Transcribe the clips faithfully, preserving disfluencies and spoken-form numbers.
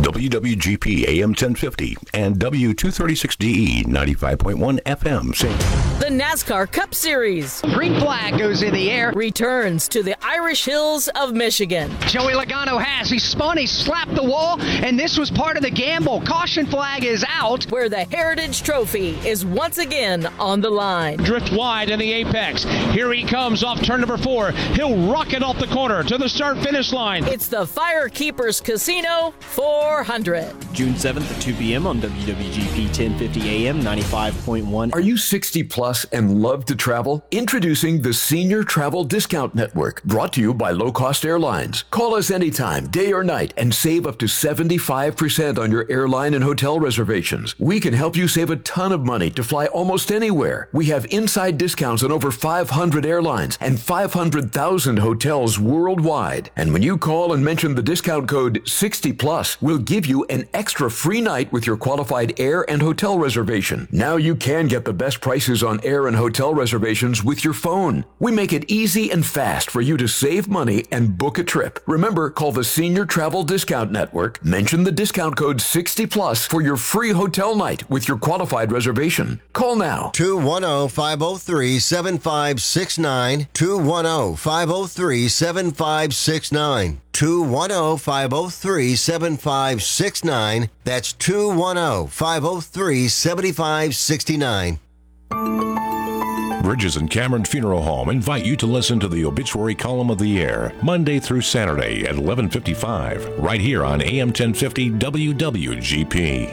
W W G P A M ten fifty and W two thirty-six D E ninety-five point one F M. The NASCAR Cup Series. Green flag goes in the air. Returns to the Irish Hills of Michigan. Joey Logano has. He spun, he slapped the wall, and this was part of the gamble. Caution flag is out. Where the Heritage Trophy is once again on the line. Drift wide in the apex. Here he comes off turn number four. He'll rocket off the corner to the start-finish line. It's the Firekeepers Casino four hundred. June seventh at two p.m. on W W G P ten fifty A M ninety-five point one. Are you sixty plus and love to travel? Introducing the Senior Travel Discount Network, brought to you by Low Cost Airlines. Call us anytime, day or night, and save up to seventy-five percent on your airline and hotel reservations. We can help you save a ton of money to fly almost anywhere. We have inside discounts on over five hundred airlines and five hundred thousand hotels worldwide. And when you call and mention the discount code sixty plus, we'll give you an extra free night with your qualified air and hotel reservation. Now you can get the best prices on air and hotel reservations with your phone. We make it easy and fast for you to save money and book a trip. Remember, call the Senior Travel Discount Network, mention the discount code sixty plus for your free hotel night with your qualified reservation. Call now. two one zero, five zero three, seven five six nine. two one zero, five zero three, seven five six nine. two one zero, five zero three, seven five six nine. That's two one zero, five zero three, seven five six nine. Bridges and Cameron Funeral Home invite you to listen to the obituary column of the year, Monday through Saturday at eleven fifty-five, right here on A M ten fifty W W G P.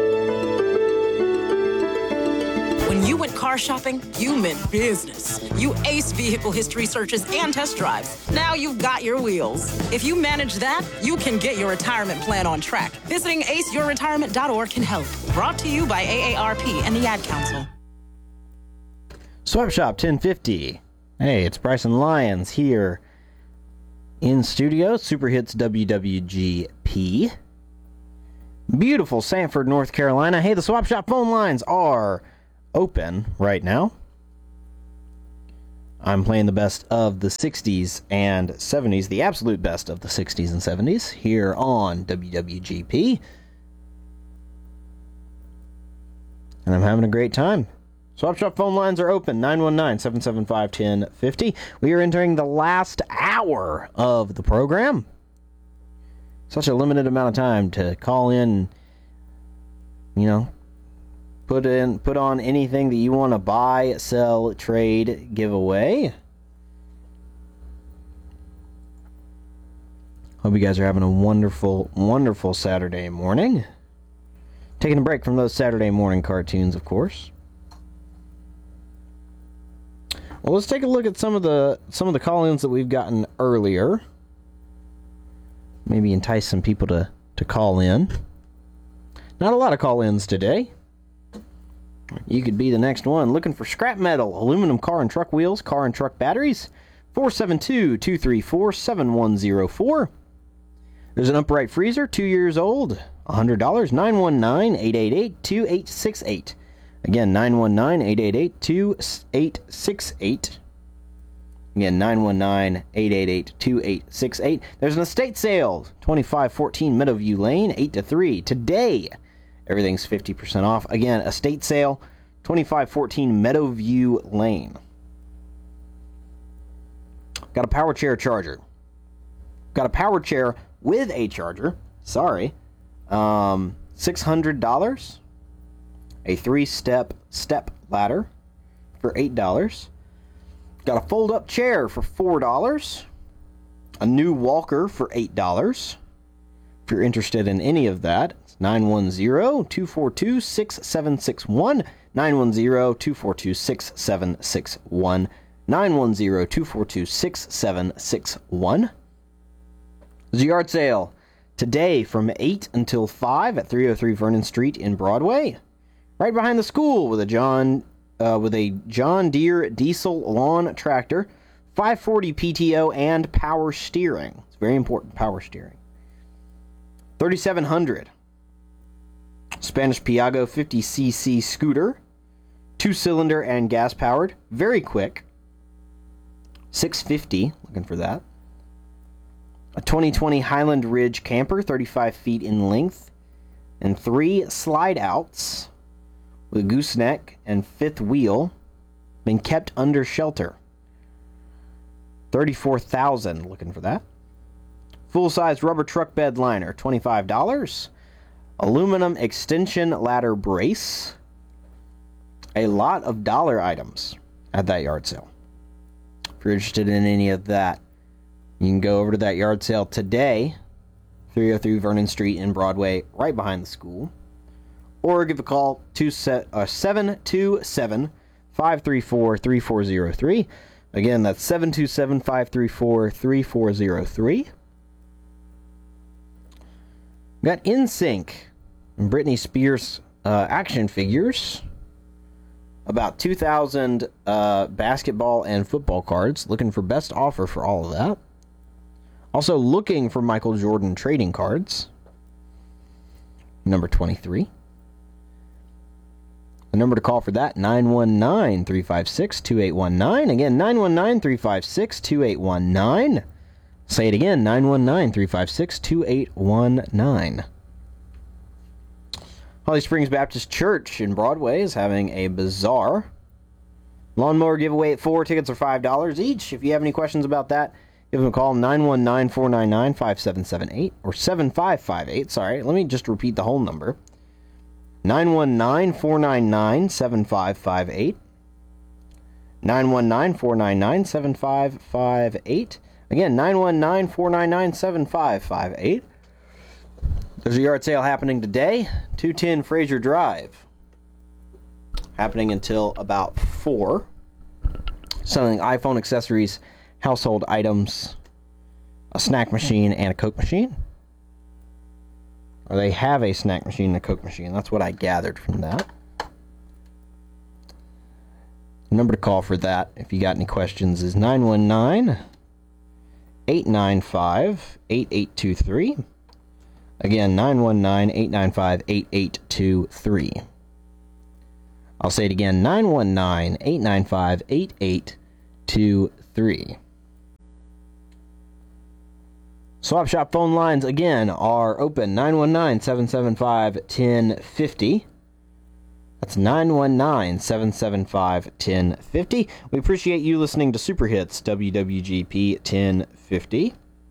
When you went car shopping, you meant business. You aced vehicle history searches and test drives. Now you've got your wheels. If you manage that, you can get your retirement plan on track. Visiting ace your retirement dot org can help. Brought to you by A A R P and the Ad Council. Swap Shop ten fifty. Hey, it's Bryson Lyons here in studio. Super Hits W W G P. Beautiful Sanford, North Carolina. Hey, the Swap Shop phone lines are open right now. I'm playing the best of the sixties and seventies, the absolute best of the sixties and seventies here on W W G P. And I'm having a great time. Swap Shop phone lines are open, nine one nine, seven seven five, one zero five zero. We are entering the last hour of the program. Such a limited amount of time to call in, you know, put in, put on anything that you want to buy, sell, trade, give away. Hope you guys are having a wonderful, wonderful Saturday morning. Taking a break from those Saturday morning cartoons, of course. Well, let's take a look at some of the some of the call-ins that we've gotten earlier. Maybe entice some people to, to call in. Not a lot of call-ins today. You could be the next one. Looking for scrap metal, aluminum car and truck wheels, car and truck batteries. four seven two, two three four, seven one zero four. There's an upright freezer, two years old, one hundred dollars. nine one nine, eight eight eight, two eight six eight. Again, nine one nine, eight eight eight, two eight six eight. Again, nine one nine, eight eight eight, two eight six eight. There's an estate sale, twenty-five fourteen Meadowview Lane, eight to three. Today, everything's fifty percent off. Again, estate sale, twenty-five fourteen Meadowview Lane. Got a power chair charger. Got a power chair with a charger. Sorry. Um, six hundred dollars. A three-step step ladder for eight dollars. Got a fold-up chair for four dollars. A new walker for eight dollars. If you're interested in any of that, it's nine one zero, two four two, six seven six one. nine one zero, two four two, six seven six one. nine one zero, two four two, six seven six one. There's a yard sale today from eight until five at three oh three Vernon Street in Broadway. Right behind the school with a John uh, with a John Deere diesel lawn tractor, five forty P T O and power steering. It's very important, power steering. thirty-seven hundred. Spanish Piaggio fifty c c scooter, two-cylinder and gas-powered, very quick. six fifty, looking for that. a twenty twenty Highland Ridge camper, thirty-five feet in length, and three slide outs with a gooseneck and fifth wheel, been kept under shelter. thirty-four thousand dollars, looking for that. Full-size rubber truck bed liner, twenty-five dollars. Aluminum extension ladder brace. A lot of dollar items at that yard sale. If you're interested in any of that, you can go over to that yard sale today, three oh three Vernon Street in Broadway, right behind the school. Or give a call, seven two seven, five three four, three four zero three. Again, that's seven two seven, five three four, three four zero three. We got N Sync and Britney Spears uh, action figures. About two thousand uh, basketball and football cards. Looking for best offer for all of that. Also looking for Michael Jordan trading cards. Number twenty-three. The number to call for that, nine one nine, three five six, two eight one nine. Again, nine one nine, three five six, two eight one nine. Say it again, nine one nine, three five six, two eight one nine. Holly Springs Baptist Church in Broadway is having a bazaar. Lawnmower giveaway at four. Tickets are five dollars each. If you have any questions about that, give them a call, nine one nine, four nine nine, five seven seven eight or seven five five eight. Sorry, let me just repeat the whole number. nine one nine, four nine nine, seven five five eight. nine one nine, four nine nine, seven five five eight. Again, nine one nine, four nine nine, seven five five eight. There's a yard sale happening today, two ten Fraser Drive. Happening until about four. Selling iPhone accessories, household items, a snack machine, and a Coke machine. Or they have a snack machine and a Coke machine. That's what I gathered from that. The number to call for that, if you got any questions, is nine one nine, eight nine five, eight eight two three. Again, nine one nine, eight nine five, eight eight two three. I'll say it again, nine one nine, eight nine five, eight eight two three. Swap Shop phone lines, again, are open, nine one nine, seven seven five, one zero five zero. That's nine one nine, seven seven five, one zero five zero. We appreciate you listening to Super Hits, W W G P ten fifty.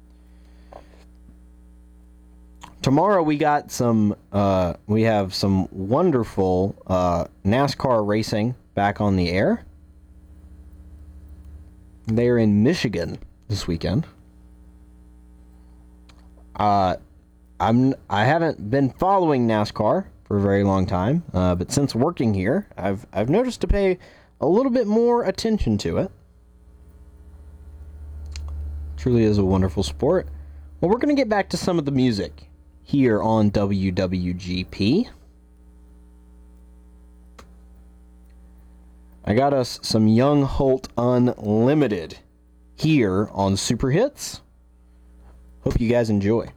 Tomorrow we got some, uh, we have some wonderful uh, NASCAR racing back on the air. They're in Michigan this weekend. Uh, I'm I haven't been following NASCAR for a very long time, uh, but since working here, I've I've noticed to pay a little bit more attention to it. Truly is a wonderful sport. Well, we're going to get back to some of the music here on W W G P. I got us some Young Holt Unlimited here on Super Hits. Hope you guys enjoy.